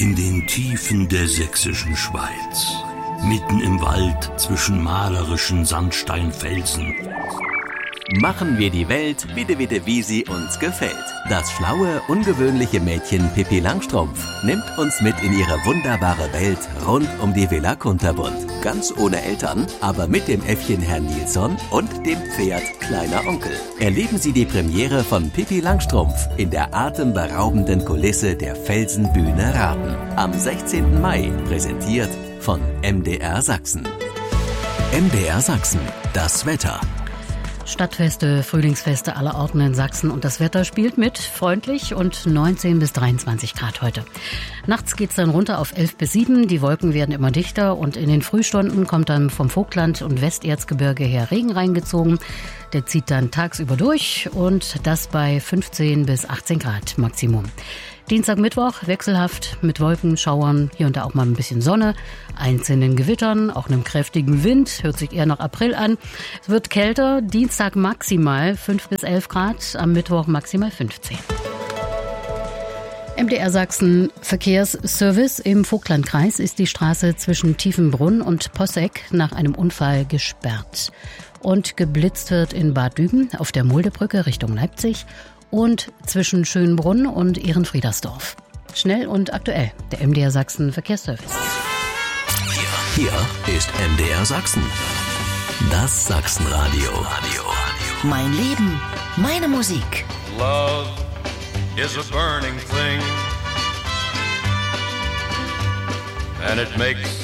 In den Tiefen der sächsischen Schweiz, mitten im Wald zwischen malerischen Sandsteinfelsen, machen wir die Welt bitte, wie sie uns gefällt. Das schlaue, ungewöhnliche Mädchen Pippi Langstrumpf nimmt uns mit in ihre wunderbare Welt rund um die Villa Kunterbund. Ganz ohne Eltern, aber mit dem Äffchen Herrn Nilsson und dem Pferd Kleiner Onkel. Erleben Sie die Premiere von Pippi Langstrumpf in der atemberaubenden Kulisse der Felsenbühne Raten. Am 16. Mai, präsentiert von MDR Sachsen. MDR Sachsen, das Wetter. Stadtfeste, Frühlingsfeste aller Orten in Sachsen und das Wetter spielt mit, freundlich und 19 bis 23 Grad heute. Nachts geht's dann runter auf 11 bis 7, die Wolken werden immer dichter und in den Frühstunden kommt dann vom Vogtland und Westerzgebirge her Regen reingezogen. Der zieht dann tagsüber durch und das bei 15 bis 18 Grad Maximum. Dienstag, Mittwoch wechselhaft mit Wolken, Schauern, hier und da auch mal ein bisschen Sonne, einzelnen Gewittern, auch einem kräftigen Wind, hört sich eher nach April an. Es wird kälter, Dienstag maximal 5 bis 11 Grad, am Mittwoch maximal 15. MDR Sachsen Verkehrsservice. Im Vogtlandkreis ist die Straße zwischen Tiefenbrunn und Posseck nach einem Unfall gesperrt. Und geblitzt wird in Bad Düben auf der Muldebrücke Richtung Leipzig und zwischen Schönbrunn und Ehrenfriedersdorf. Schnell und aktuell, der MDR Sachsen Verkehrsservice. Hier ist MDR Sachsen. Das Sachsenradio. Mein Leben, meine Musik. Love is a burning thing, and it makes